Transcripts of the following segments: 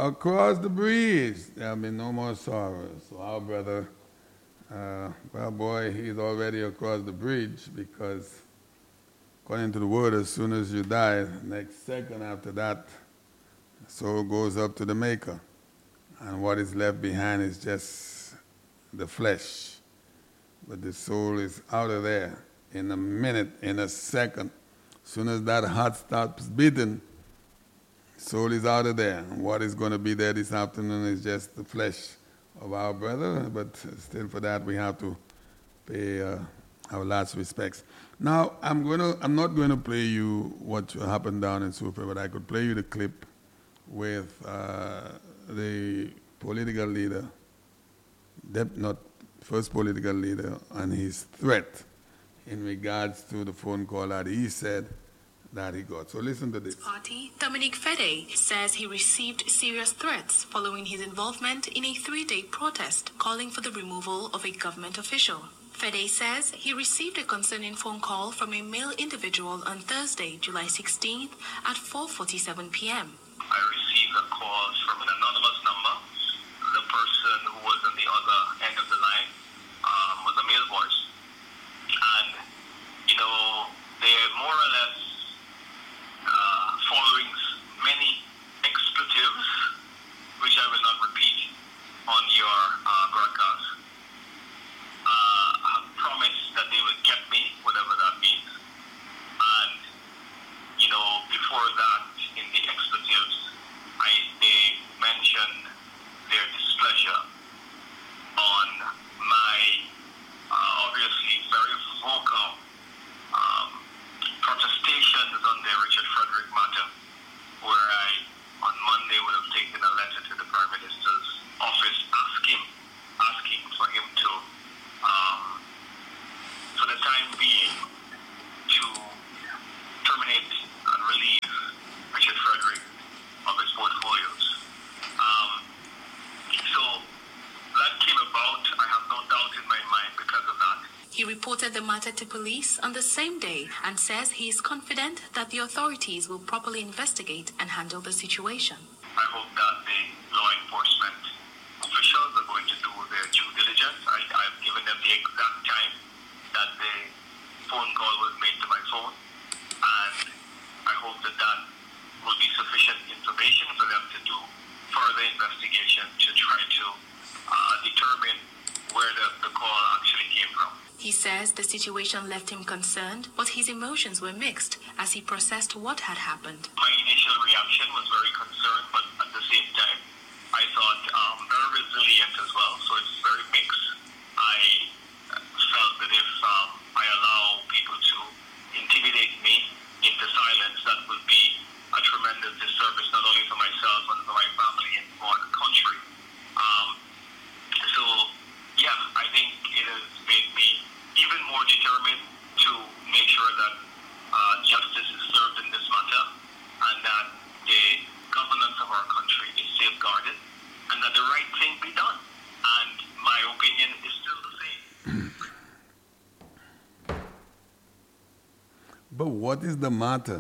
across the bridge, there'll be no more sorrows. So our brother, well, boy, he's already across the bridge because, according to the word, as soon as you die, next second after that, the soul goes up to the Maker. And what is left behind is just the flesh. But the soul is out of there in a minute, in a second. As soon as that heart stops beating, soul is out of there. And what is going to be there this afternoon is just the flesh of our brother, but still for that we have to pay our last respects. Now, I'm not going to play you what happened down in Super, but I could play you the clip with the political leader, not first political leader, and his threat in regards to the phone call that he said that he got. So listen to this. Party Dominic Fede says he received serious threats following his involvement in a 3-day protest calling for the removal of a government official. Fede says he received a concerning phone call from a male individual on Thursday, July 16th at 4:47 p.m. I received a call from an anonymous number. The person who was on the other end of the line was a male voice. And, they're more or less following many expletives, which I will not repeat on your broadcast. Have promised that they will get me, whatever that means. And, before that, in the expletives, they mentioned their displeasure on my obviously very vocal protestations on the Richard Frederick matter, where I, on Monday, would have taken a letter to the Prime Minister's office asking for him to, for the time being, to terminate and relieve Richard Frederick of his portfolios. So that came about. I have no doubt in my mind because of that. He reported the matter to police on the same day and says he is confident that the authorities will properly investigate and handle the situation. I hope that the law enforcement officials are going to do their due diligence. I've given them the exact time that the phone call was made to my phone, and I hope that that will be sufficient information for them to do further investigation to try to determine where the call actually came from. He says the situation left him concerned, but his emotions were mixed as he processed what had happened. My initial reaction was very concerned, but at the same time, I thought very resilient as well, so it's very mixed. I felt that if I allow people to intimidate me into silence, that would be a tremendous disservice, not only for myself, but for my family and for the country. So, yeah, I think it has made me even more determined to make sure that justice is served in this matter, and that the governance of our country is safeguarded, and that the right thing be done. And my opinion is still the same. But what is the matter?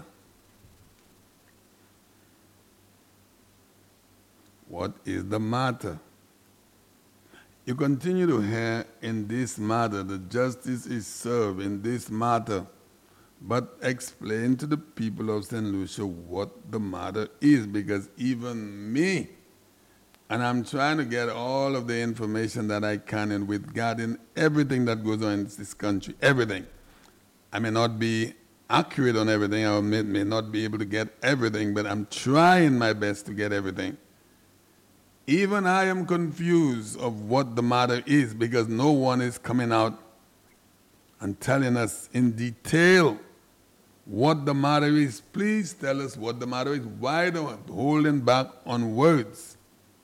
What is the matter? You continue to hear in this matter, the justice is served in this matter, but explain to the people of St. Lucia what the matter is, because even me, and I'm trying to get all of the information that I can and with God in everything that goes on in this country, everything. I may not be accurate on everything, I may not be able to get everything, but I'm trying my best to get everything. Even I am confused of what the matter is, because no one is coming out and telling us in detail what the matter is. Please tell us what the matter is. Why don't holding back on words?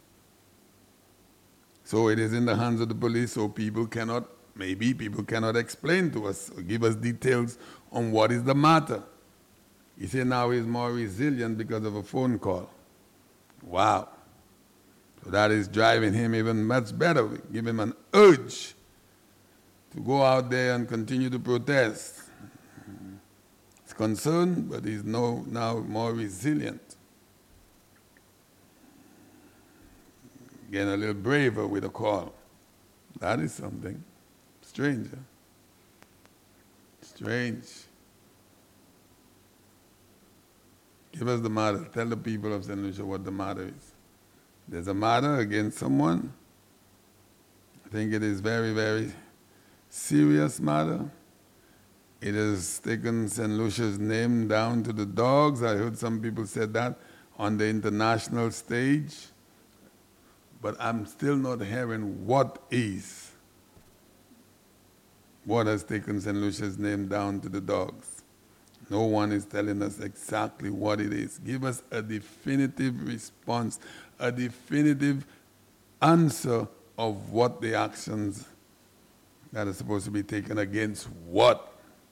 So it is in the hands of the police, so maybe people cannot explain to us or give us details on what is the matter. He said now he's more resilient because of a phone call. Wow. So that is driving him even much better. We give him an urge to go out there and continue to protest. He's concerned, but he's now more resilient. getting a little braver with a call. That is something. Strange. Huh? Strange. Give us the matter. Tell the people of St. Lucia what the matter is. There's a matter against someone. I think it is very, very serious matter. It has taken St. Lucia's name down to the dogs. I heard some people said that on the international stage. But I'm still not hearing what is. What has taken St. Lucia's name down to the dogs? No one is telling us exactly what it is. Give us a definitive response, a definitive answer of what the actions that are supposed to be taken against what.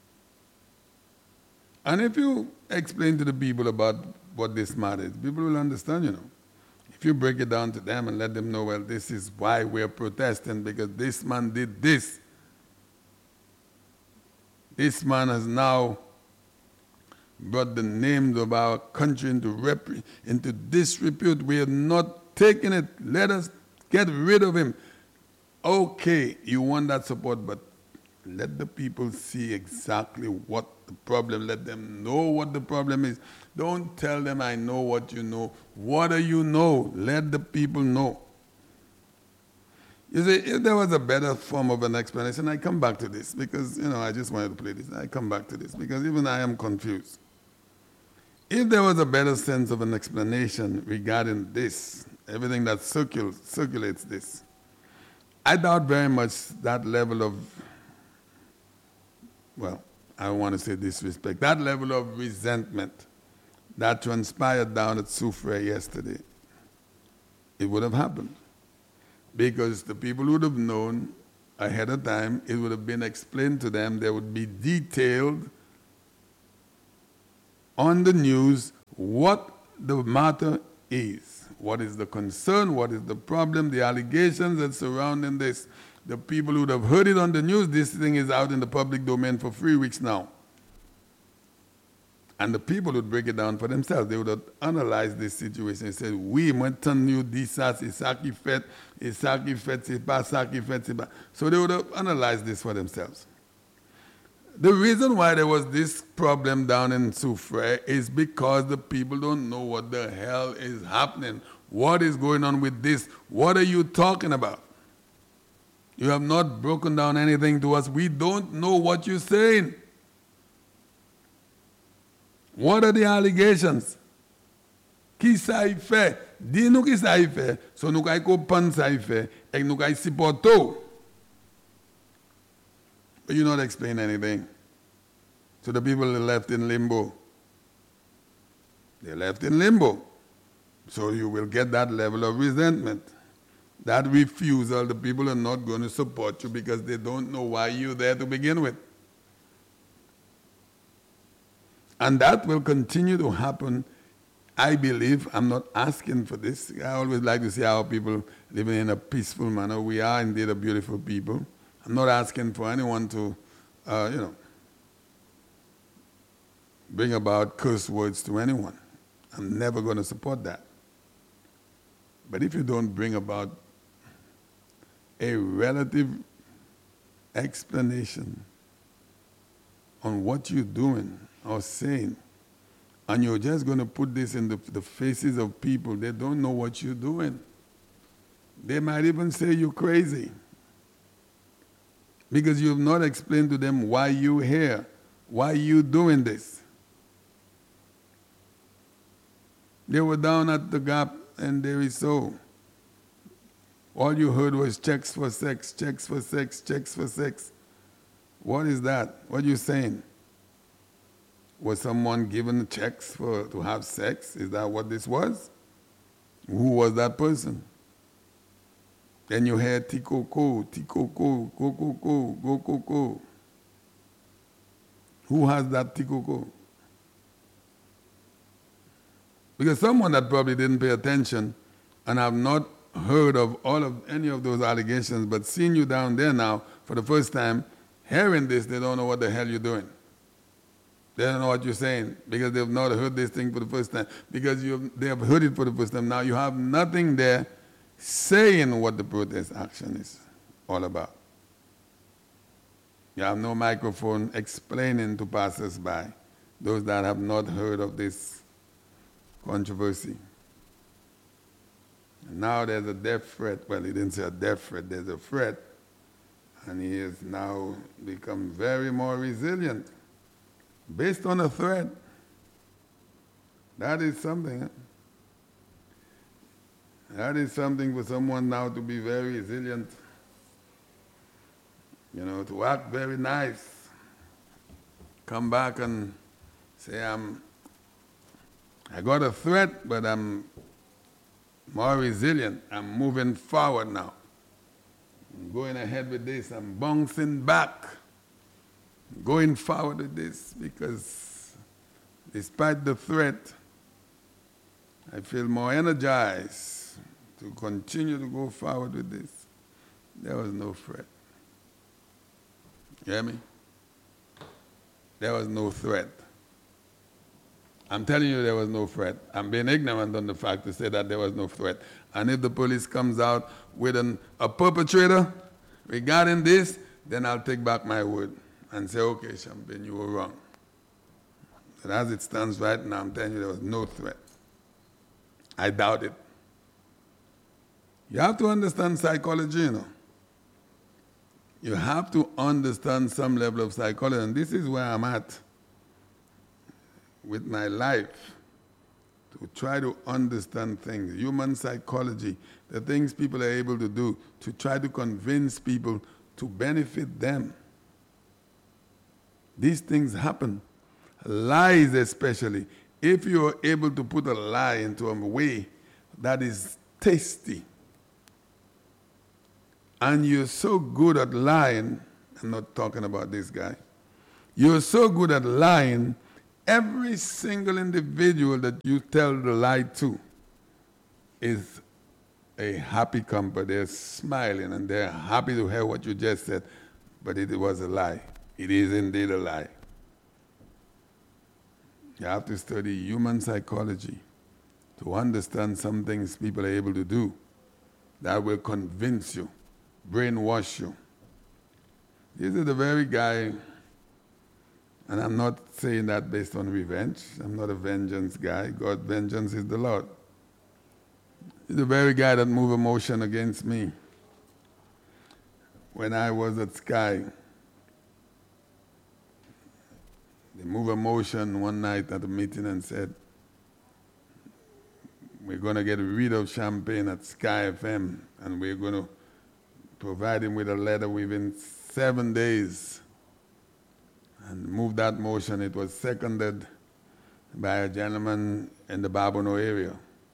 And if you explain to the people about what this matter is, people will understand, you know. If you break it down to them and let them know, well, this is why we're protesting, because this man did this. This man has now brought the name of our country into disrepute. We are not taking it. Let us get rid of him. Okay, you want that support, but let the people see exactly what the problem. Let them know what the problem is. Don't tell them, I know what you know. What do you know? Let the people know. You see, if there was a better form of an explanation, I come back to this because, you know, I just wanted to play this. I come back to this because even I am confused. If there was a better sense of an explanation regarding this, everything that circulates this, I doubt very much that level of, well, I don't want to say disrespect, that level of resentment that transpired down at Soufriere yesterday, it would have happened. Because the people would have known ahead of time, it would have been explained to them, there would be detailed on the news what the matter is. What is the concern, what is the problem, the allegations that surrounding this. The people would have heard it on the news. This thing is out in the public domain for 3 weeks now. And the people would break it down for themselves. They would have analyzed this situation and said, oui, maintenant nous dit ça, c'est ça qui fait, et ça qui fait, c'est pas ça qui fait, c'est pas. So they would have analyzed this for themselves. The reason why there was this problem down in Soufriere is because the people don't know what the hell is happening. What is going on with this? What are you talking about? You have not broken down anything to us. We don't know what you're saying. What are the allegations? Qui ça y fait? Dis-nous qui ça y fait. So nous kay comprendre ça y fait et nous kay supporter. But you not explain anything. So the people are left in limbo. They're left in limbo. So you will get that level of resentment. That refusal, the people are not going to support you because they don't know why you're there to begin with. And that will continue to happen, I believe. I'm not asking for this. I always like to see how people living in a peaceful manner. We are indeed a beautiful people. I'm not asking for anyone to, bring about curse words to anyone. I'm never going to support that. But if you don't bring about a relative explanation on what you're doing or saying, and you're just going to put this in the faces of people, they don't know what you're doing. They might even say you're crazy because you've not explained to them why you're here, why you're doing this. They were down at the Gap and there is so. All you heard was checks for sex, checks for sex, checks for sex. What is that? What are you saying? Was someone given checks to have sex? Is that what this was? Who was that person? Then you heard tikoko, tikoko, kokoko, gokoko. Who has that tikoko? Because someone that probably didn't pay attention and have not heard of any of those allegations, but seen you down there now for the first time, hearing this, they don't know what the hell you're doing. They don't know what you're saying because they've not heard this thing for the first time. Because they have heard it for the first time. Now you have nothing there saying what the protest action is all about. You have no microphone explaining to passers-by, those that have not heard of this controversy. And now there's a death threat. Well, he didn't say a death threat, there's a threat. And he has now become very more resilient based on a threat. That is something. Huh? That is something for someone now to be very resilient. You know, to act very nice. Come back and say, I got a threat, but I'm more resilient. I'm moving forward now. I'm going ahead with this. I'm bouncing back. Going forward with this because despite the threat, I feel more energized to continue to go forward with this. There was no threat. You hear me? There was no threat. I'm telling you there was no threat. I'm being ignorant on the fact to say that there was no threat. And if the police comes out with a perpetrator regarding this, then I'll take back my word and say, okay, Champagne, you were wrong. But as it stands right now, I'm telling you there was no threat. I doubt it. You have to understand psychology, you know. You have to understand some level of psychology, and this is where I'm at with my life, to try to understand things, human psychology, the things people are able to do to try to convince people to benefit them. These things happen. Lies especially. If you are able to put a lie into a way that is tasty, and you're so good at lying, I'm not talking about this guy, you're so good at lying, every single individual that you tell the lie to is a happy camper. They're smiling and they're happy to hear what you just said, but it was a lie. It is indeed a lie. You have to study human psychology to understand some things people are able to do that will convince you, brainwash you. This is the very guy, and I'm not saying that based on revenge. I'm not a vengeance guy. God's vengeance is the Lord. He's the very guy that moved a motion against me. When I was at Sky, they moved a motion one night at a meeting and said, we're going to get rid of Champagne at Sky FM, and we're going to provide him with a letter within 7 days. And move that motion. It was seconded by a gentleman in the Babono area.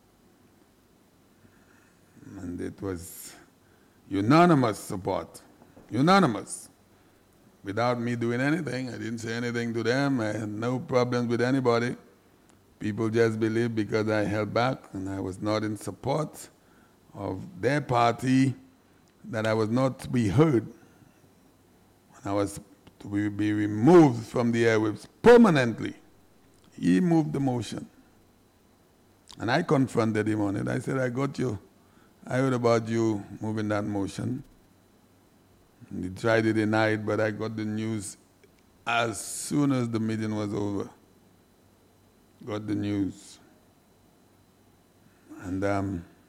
And it was unanimous support. Unanimous. Without me doing anything. I didn't say anything to them. I had no problems with anybody. People just believed because I held back and I was not in support of their party that I was not to be heard. I was to be removed from the airwaves permanently. He moved the motion. And I confronted him on it. I said, I got you. I heard about you moving that motion. And he tried to deny it, but I got the news as soon as the meeting was over. Got the news. And I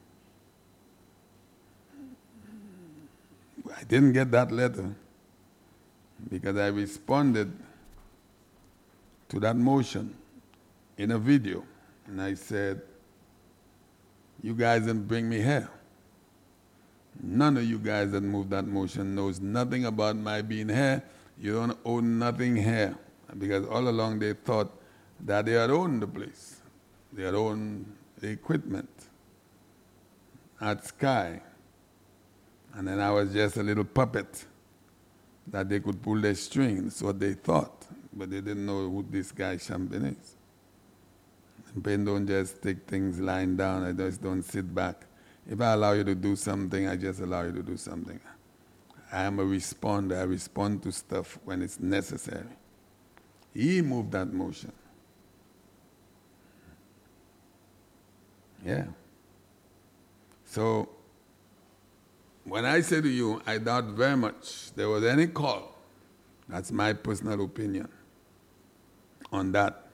didn't get that letter because I responded to that motion in a video. And I said, you guys didn't bring me here. None of you guys that moved that motion knows nothing about my being here. You don't own nothing here. Because all along they thought that they had owned the place. They had owned the equipment at Sky. And then I was just a little puppet that they could pull their strings. That's what they thought. But they didn't know who this guy Champagne is. Champagne don't just take things lying down. I just don't sit back. If I allow you to do something, I just allow you to do something. I am a responder. I respond to stuff when it's necessary. He moved that motion. Yeah. So when I say to you, I doubt very much there was any call. That's my personal opinion on that.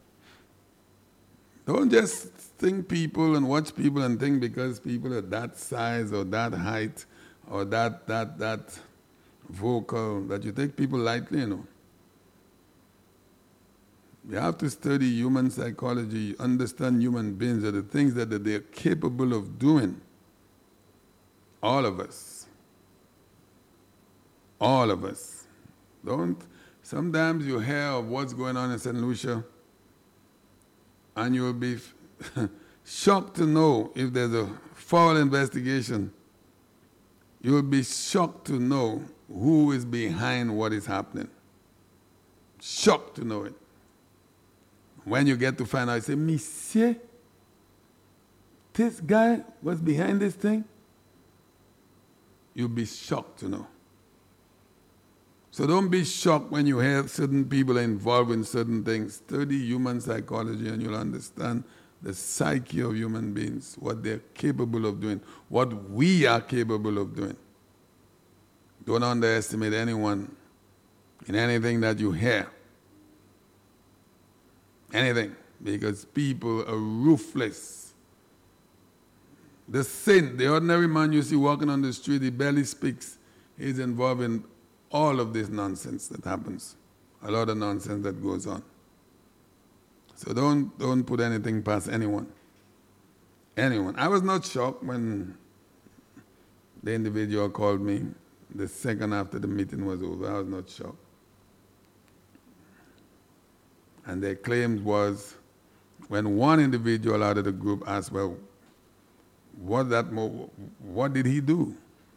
Don't just think people and watch people and think because people are that size or that height or that vocal that you take people lightly, you know. You have to study human psychology, understand human beings, are the things that they're capable of doing. All of us. All of us. Sometimes you hear of what's going on in St. Lucia and you'll be shocked to know if there's a foul investigation. You'll be shocked to know who is behind what is happening. Shocked to know it. When you get to find out, you say, Monsieur, this guy was behind this thing? You'll be shocked to know. So don't be shocked when you hear certain people are involved in certain things. Study human psychology and you'll understand the psyche of human beings, what they're capable of doing, what we are capable of doing. Don't underestimate anyone in anything that you hear. Anything, because people are ruthless. The saint, the ordinary man you see walking on the street, he barely speaks. He's involved in all of this nonsense that happens. A lot of nonsense that goes on. So don't put anything past anyone. Anyone. I was not shocked when the individual called me the second after the meeting was over. I was not shocked. And their claim was, when one individual out of the group asked, well, what did he do?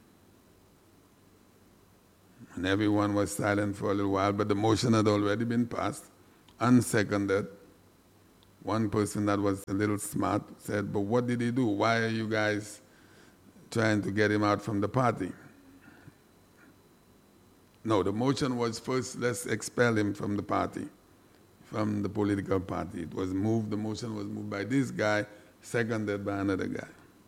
And everyone was silent for a little while, but the motion had already been passed, unseconded. One person that was a little smart said, but what did he do? Why are you guys trying to get him out from the party? No, the motion was first, let's expel him from the party. From the political party. It was moved, the motion was moved by this guy, seconded by another guy.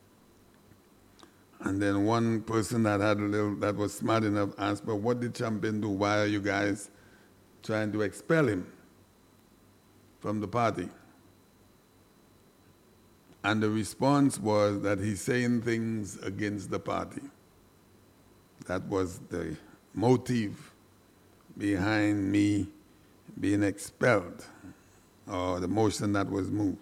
And then one person that was smart enough asked, but what did Champagne do? Why are you guys trying to expel him from the party? And the response was that he's saying things against the party. That was the motive behind me being expelled, or the motion that was moved.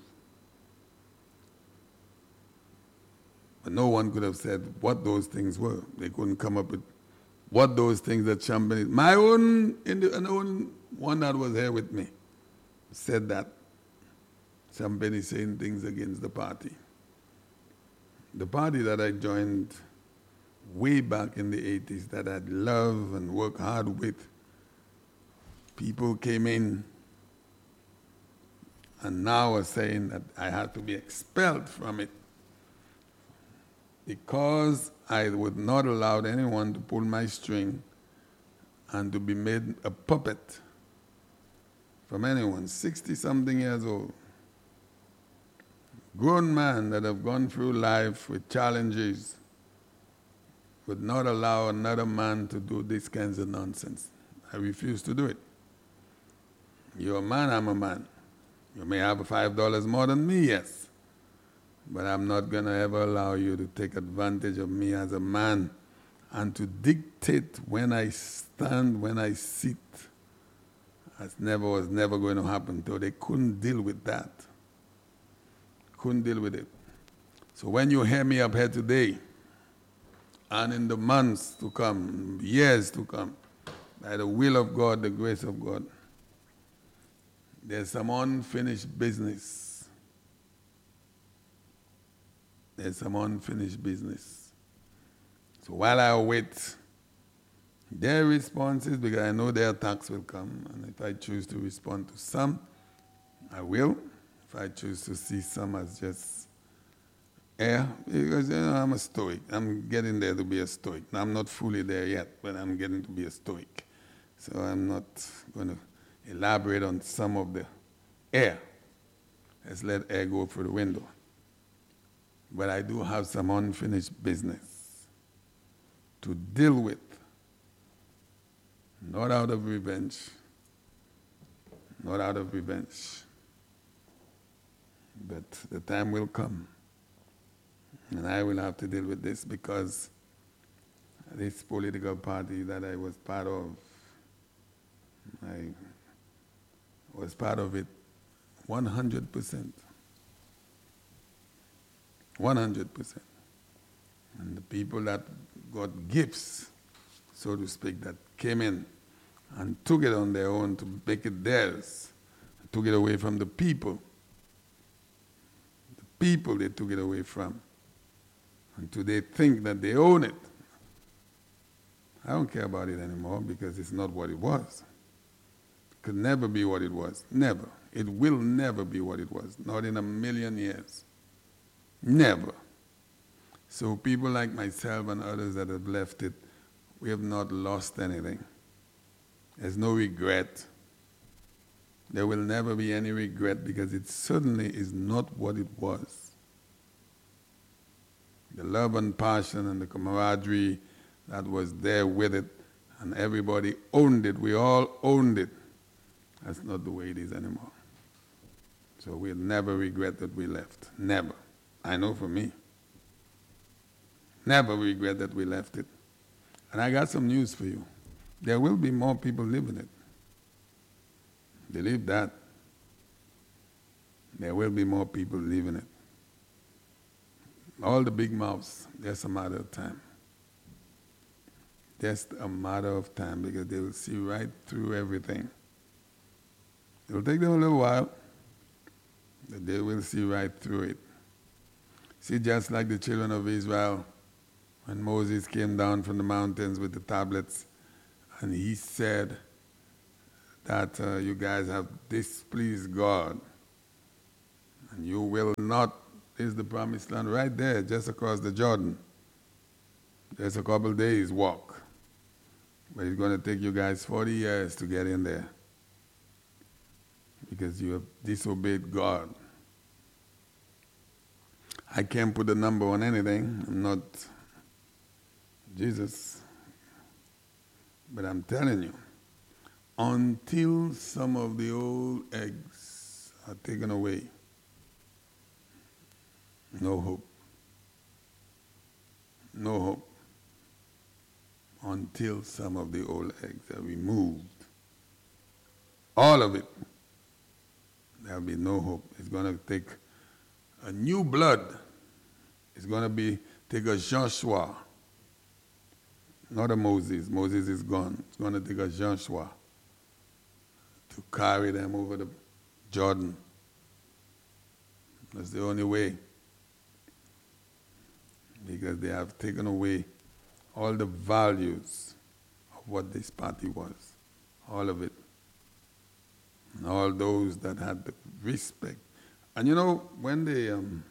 But no one could have said what those things were. They couldn't come up with what those things that Champagne, my own one that was here with me, said that Champagne is saying things against the party. The party that I joined way back in the 80s, that I'd love and work hard with, people came in and now are saying that I had to be expelled from it because I would not allow anyone to pull my string and to be made a puppet from anyone, 60-something years old. Grown man that have gone through life with challenges would not allow another man to do these kinds of nonsense. I refuse to do it. You're a man, I'm a man. You may have $5 more than me, yes. But I'm not going to ever allow you to take advantage of me as a man and to dictate when I stand, when I sit. That was never going to happen. So they couldn't deal with that. Couldn't deal with it. So when you hear me up here today, and in the months to come, years to come, by the will of God, the grace of God, there's some unfinished business. There's some unfinished business. So while I await their responses, because I know their attacks will come, and if I choose to respond to some, I will. If I choose to see some as just air, because I'm a stoic. I'm getting there to be a stoic. I'm not fully there yet, but I'm getting to be a stoic. So I'm not going to elaborate on some of the air. Let's let air go through the window. But I do have some unfinished business. to deal with, not out of revenge, not out of revenge. But the time will come, and I will have to deal with this because this political party that I was part of, I was part of it 100%. 100%. And the people that got gifts, so to speak, that came in and took it on their own to make it theirs, took it away from the people. The people they took it away from. And today think that they own it. I don't care about it anymore because it's not what it was. It could never be what it was. Never. It will never be what it was. Not in a million years. Never. So people like myself and others that have left it, we have not lost anything. There's no regret. There will never be any regret because it certainly is not what it was. The love and passion and the camaraderie that was there with it, and everybody owned it. We all owned it. That's not the way it is anymore. So we'll never regret that we left. Never. I know for me. Never regret that we left it. And I got some news for you. There will be more people living it. Believe that. There will be more people living it. All the big mouths, just a matter of time. Just a matter of time because they will see right through everything. It will take them a little while, but they will see right through it. See, just like the children of Israel, when Moses came down from the mountains with the tablets, and he said that you guys have displeased God, and you will not, this is the promised land right there, just across the Jordan. Just a couple days walk. But it's going to take you guys 40 years to get in there because you have disobeyed God. I can't put a number on anything. I'm not Jesus. But I'm telling you, until some of the old eggs are taken away, no hope. No hope. Until some of the old eggs are removed. All of it. There'll be no hope. It's going to take a new blood. It's going to take a Joshua. Not a Moses. Moses is gone. It's going to take a Joshua to carry them over the Jordan. That's the only way. Because they have taken away all the values of what this party was. All of it. And all those that had the respect. And you know, when the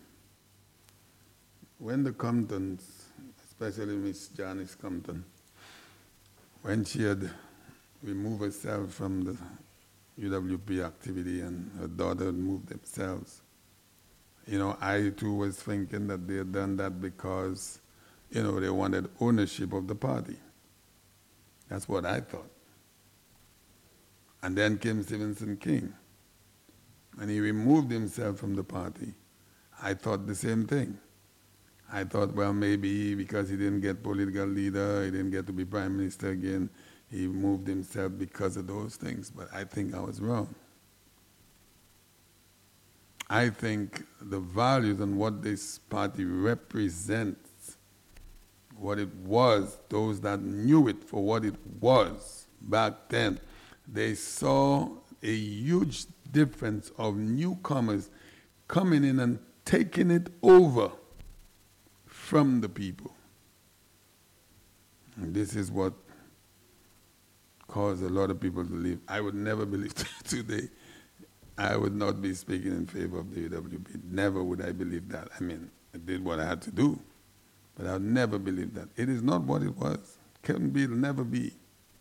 Comptons, especially Miss Janice Compton, when she had removed herself from the UWP activity and her daughter had moved themselves, you know, I too was thinking that they had done that because, you know, they wanted ownership of the party. That's what I thought. And then came Stevenson King. And he removed himself from the party. I thought the same thing. I thought, well, maybe because he didn't get political leader, he didn't get to be prime minister again, he moved himself because of those things. But I think I was wrong. I think the values and what this party represents, what it was, those that knew it for what it was back then, they saw a huge difference of newcomers coming in and taking it over from the people. And this is what caused a lot of people to leave. I would never believe today. I would not be speaking in favor of the UWP. Never would I believe that. I mean, I did what I had to do, but I would never believe that. It is not what it was. Couldn't be, it'll never be.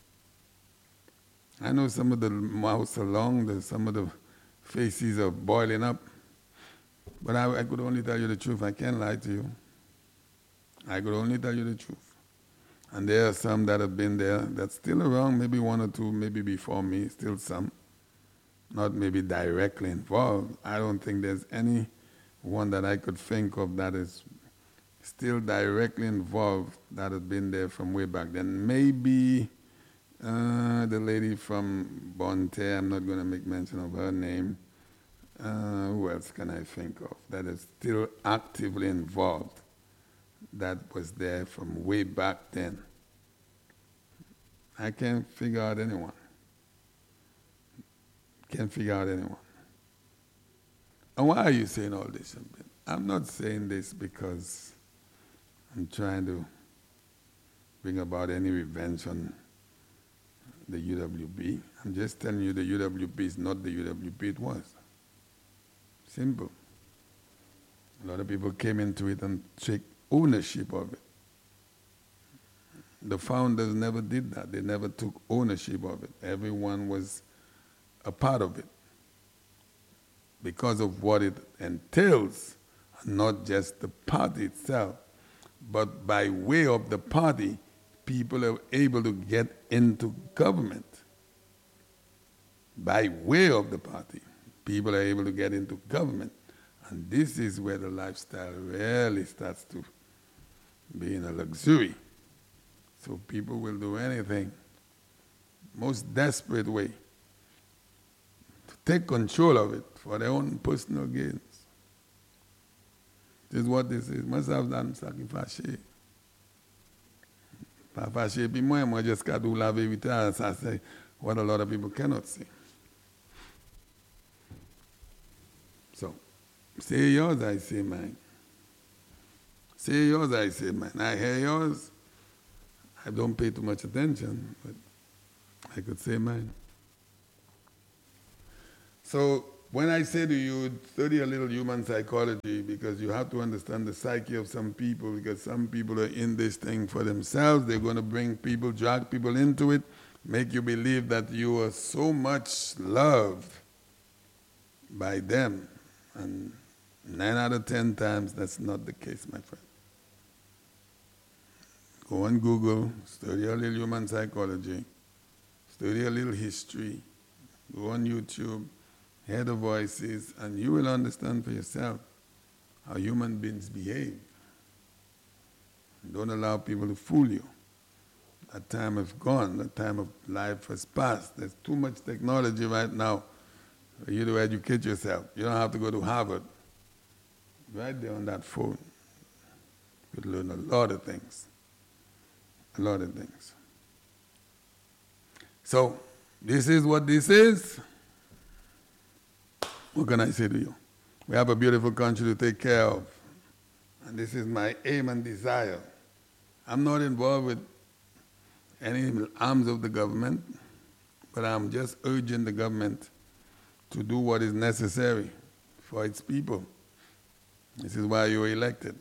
I know some of the mouths are long, some of the faces are boiling up, but I could only tell you the truth. I can't lie to you. I could only tell you the truth. And there are some that have been there that's still around, maybe one or two, maybe before me, still some. Not maybe directly involved. I don't think there's any one that I could think of that is still directly involved that has been there from way back then. Maybe the lady from Bonte, I'm not going to make mention of her name. Who else can I think of that is still actively involved that was there from way back then? I can't figure out anyone. Can't figure out anyone. And why are you saying all this? I'm not saying this because I'm trying to bring about any revenge on the UWB. I'm just telling you the UWB is not the UWB it was. Simple. A lot of people came into it and took ownership of it. The founders never did that. They never took ownership of it. Everyone was a part of it because of what it entails, not just the party itself, but by way of the party, people are able to get into government. By way of the party, people are able to get into government. And this is where the lifestyle really starts to be in a luxury. So people will do anything, most desperate way, to take control of it for their own personal gains. This is what this is. Must have done sacrifice. Fâché, puis moi jusqu'à d'où la vérité, ça c'est what a lot of people cannot see. So, say yours, I say mine. Say yours, I say mine. I hear yours. I don't pay too much attention, but I could say mine. So when I say to you, study a little human psychology, because you have to understand the psyche of some people, because some people are in this thing for themselves. They're going to bring people, drag people into it, make you believe that you are so much loved by them. And 9 out of 10 times, that's not the case, my friend. Go on Google, study a little human psychology, study a little history, go on YouTube, hear the voices, and you will understand for yourself how human beings behave. Don't allow people to fool you. That time is gone, that time of life has passed. There's too much technology right now for you to educate yourself. You don't have to go to Harvard. Right there on that phone, you could learn a lot of things. A lot of things. So, this is what this is. What can I say to you? We have a beautiful country to take care of. And this is my aim and desire. I'm not involved with any arms of the government, but I'm just urging the government to do what is necessary for its people. This is why you were elected.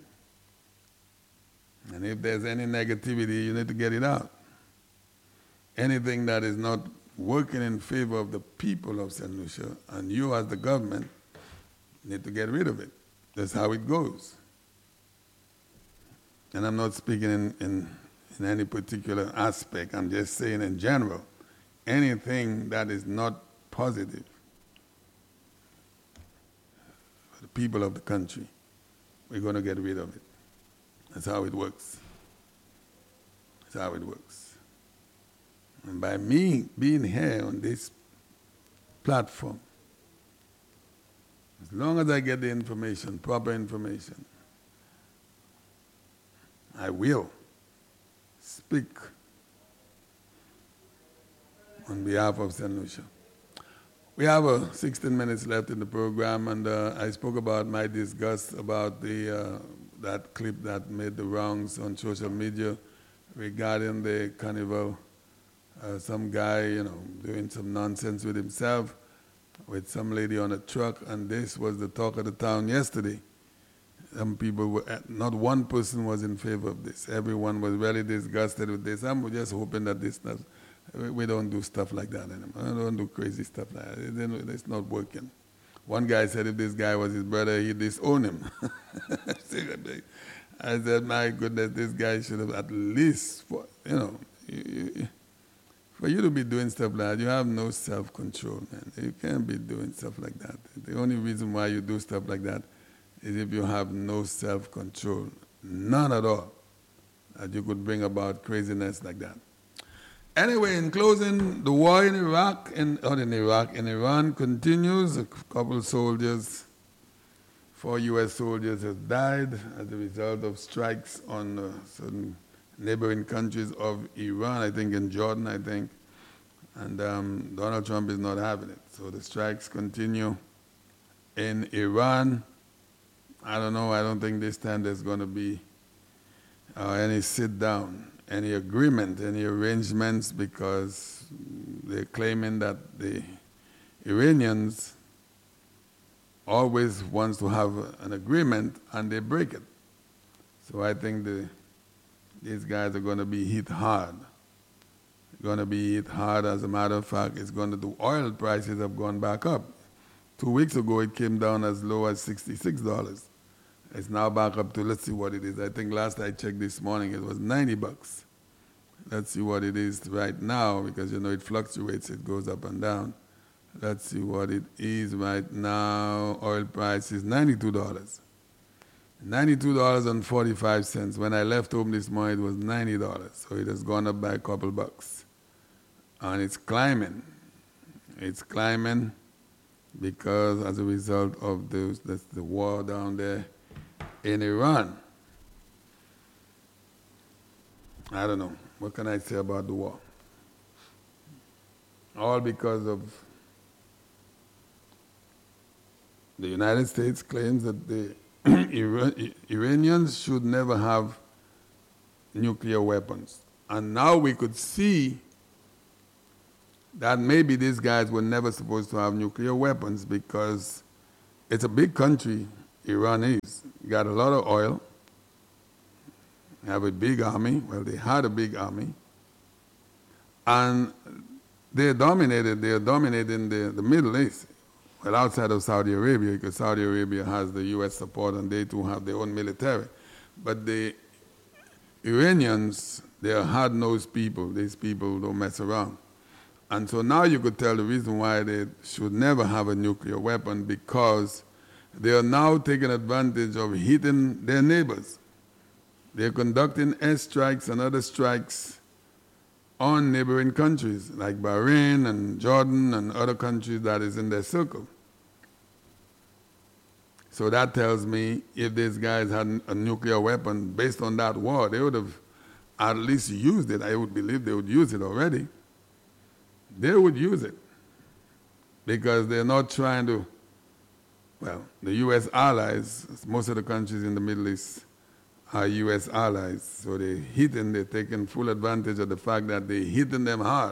And if there's any negativity, you need to get it out. Anything that is not working in favor of the people of St. Lucia, and you as the government need to get rid of it. That's how it goes. And I'm not speaking in any particular aspect. I'm just saying in general, anything that is not positive for the people of the country, we're going to get rid of it. That's how it works. That's how it works. And by me being here on this platform, as long as I get the information, proper information, I will speak on behalf of St. Lucia. We have 16 minutes left in the program, and I spoke about my disgust about that clip that made the rounds on social media regarding the carnival. Some guy, doing some nonsense with himself, with some lady on a truck, and this was the talk of the town yesterday. Some people were, not one person was in favor of this. Everyone was really disgusted with this. I'm just hoping that we don't do stuff like that anymore. I don't do crazy stuff like that. It's not working. One guy said if this guy was his brother, he'd disown him. I said, my goodness, this guy should have at least, for you to be doing stuff like that, you have no self-control, man. You can't be doing stuff like that. The only reason why you do stuff like that is if you have no self-control, none at all, that you could bring about craziness like that. Anyway, in closing, the war in Iran continues. A couple soldiers, 4 U.S. soldiers have died as a result of strikes on certain neighboring countries of Iran, I think in Jordan, I think. And Donald Trump is not having it. So the strikes continue in Iran. I don't know, I don't think this time there's going to be any sit down, any agreement, any arrangements, because they're claiming that the Iranians always want to have an agreement and they break it. So I think these guys are going to be hit hard. Going to be hit hard. As a matter of fact, the oil prices have gone back up. 2 weeks ago, it came down as low as $66. It's now back up to, let's see what it is. I think last I checked this morning, it was $90. Let's see what it is right now, because it fluctuates, it goes up and down. Let's see what it is right now. Oil price is $92. $92.45. When I left home this morning, it was $90. So it has gone up by a couple bucks. And it's climbing. It's climbing because as a result of that's the war down there in Iran. I don't know. What can I say about the war? All because of the United States claims that the Iranians should never have nuclear weapons. And now we could see that maybe these guys were never supposed to have nuclear weapons because it's a big country, Iran is. Got a lot of oil, have a big army. Well, they had a big army. And they're dominating the Middle East. Well, outside of Saudi Arabia, because Saudi Arabia has the U.S. support and they too have their own military. But the Iranians, they are hard-nosed people. These people don't mess around. And so now you could tell the reason why they should never have a nuclear weapon, because they are now taking advantage of hitting their neighbors. They're conducting airstrikes and other strikes on neighboring countries like Bahrain and Jordan and other countries that is in their circle. So that tells me if these guys had a nuclear weapon based on that war, they would have at least used it. I would believe they would use it already. They would use it because they're not trying to, well, the U.S. allies, most of the countries in the Middle East are U.S. allies, so they're taking full advantage of the fact that they're hitting them hard.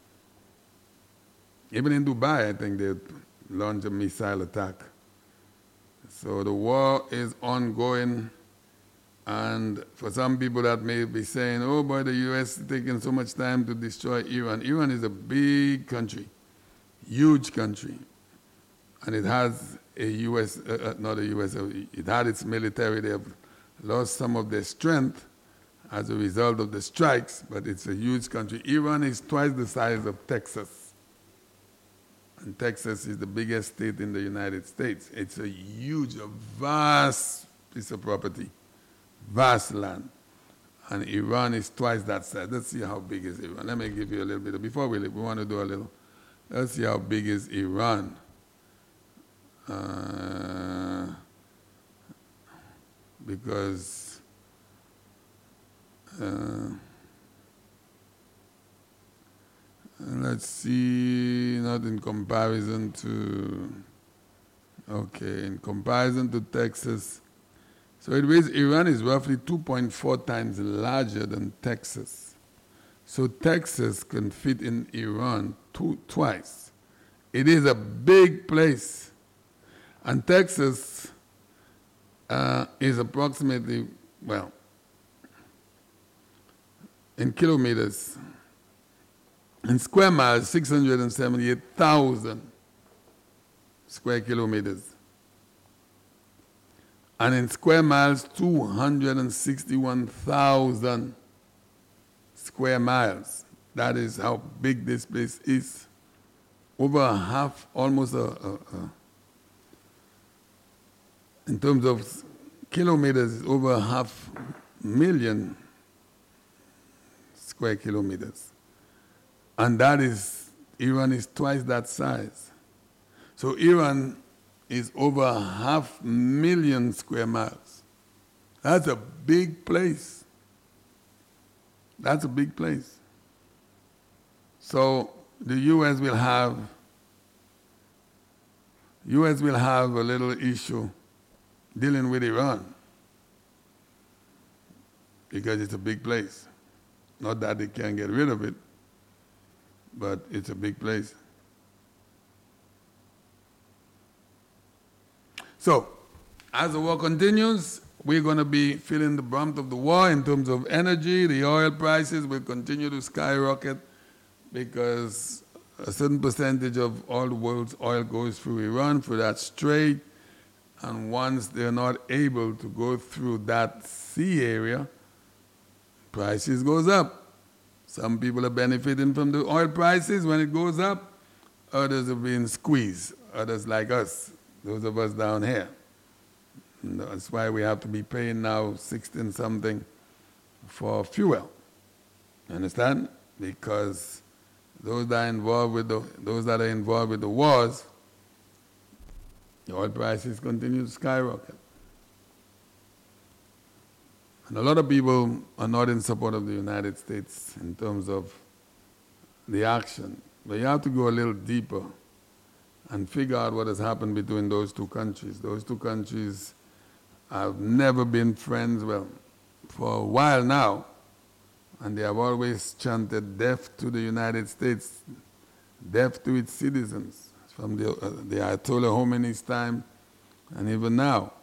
Even in Dubai, I think they launched a missile attack. So the war is ongoing, and for some people that may be saying, oh boy, the U.S. is taking so much time to destroy Iran. Iran is a big country, huge country, and it has a U.S., not a U.S., it had its military. They have lost some of their strength as a result of the strikes, but it's a huge country. Iran is twice the size of Texas. And Texas is the biggest state in the United States. It's a huge, a vast piece of property, vast land. And Iran is twice that size. Let's see how big is Iran. Let me give you a little bit. Before we leave, we want to do a little. Let's see how big is Iran. Because let's see, not in comparison to, okay, in comparison to Texas. So Iran is roughly 2.4 times larger than Texas. So Texas can fit in Iran twice. It is a big place. And Texas is approximately, well, in kilometers, in square miles, 678,000 square kilometers. And in square miles, 261,000 square miles. That is how big this place is. Over a half, almost in terms of kilometers, over a 500,000 square kilometers. And that is, Iran is twice that size. So Iran is over 500,000 square miles. That's a big place. That's a big place. So the U.S. will have a little issue dealing with Iran because it's a big place. Not that they can't get rid of it, but it's a big place. So, as the war continues, we're going to be feeling the brunt of the war in terms of energy. The oil prices will continue to skyrocket because a certain percentage of all the world's oil goes through Iran, through that strait. And once they're not able to go through that sea area, prices goes up. Some people are benefiting from the oil prices when it goes up. Others are being squeezed. Others like us, those of us down here. And that's why we have to be paying now 16 something for fuel. Understand? Because those that are involved with the wars, the oil prices continue to skyrocket. And a lot of people are not in support of the United States in terms of the action. But you have to go a little deeper and figure out what has happened between those two countries. Those two countries have never been friends, well, for a while now, and they have always chanted death to the United States, death to its citizens, from the Ayatollah Khomeini's time and even now.